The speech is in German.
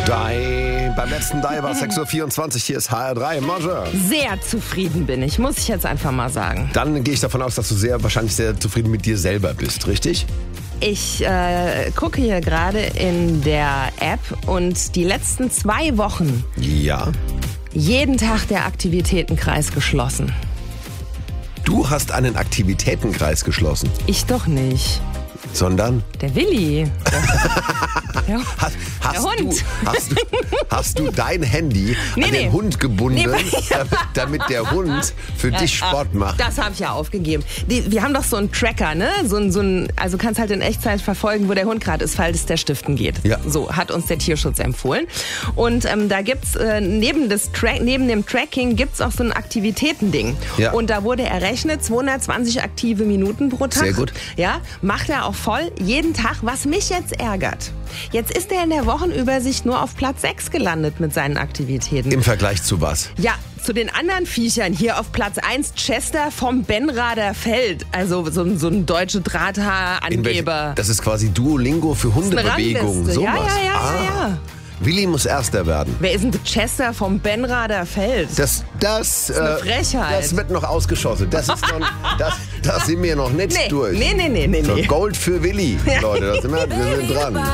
Beim letzten Die war 6.24 Uhr, hier ist HR3. Marge. Sehr zufrieden bin ich, muss ich jetzt einfach mal sagen. Dann gehe ich davon aus, dass du wahrscheinlich sehr zufrieden mit dir selber bist, richtig? Ich gucke hier gerade in der App und die letzten 2 Wochen Ja. jeden Tag der Aktivitätenkreis geschlossen. Du hast einen Aktivitätenkreis geschlossen, Ich doch nicht. sondern Der Willi. Der Hund. Hast du dein Handy an den Hund gebunden, damit der Hund für dich Sport macht? Das habe ich ja aufgegeben. Wir haben doch so einen Tracker, ne? Also kannst halt in Echtzeit verfolgen, wo der Hund gerade ist, falls der Stiften geht. Ja. So hat uns der Tierschutz empfohlen. Und da gibt's neben dem Tracking gibt's auch so ein Aktivitätending. Ja. Und da wurde errechnet 220 aktive Minuten pro Tag. Sehr gut. Ja, macht er auch voll jeden Tag, was mich jetzt ärgert. Jetzt ist er in der Wochenübersicht nur auf Platz 6 gelandet mit seinen Aktivitäten. Im Vergleich zu was? Ja, zu den anderen Viechern. Hier auf Platz 1 Chester vom Benrader Feld. Also so ein deutsche Drahthaarangeber. Das ist quasi Duolingo für Hundebewegung. Rangliste. Sowas. Ja. Willi muss Erster werden. Wer ist denn der Chester vom Benrader Feld? Das ist eine Frechheit. Das wird noch ausgeschossen. Das sind wir noch nicht durch. Nee. So, Gold für Willi, Leute. Wir sind dran.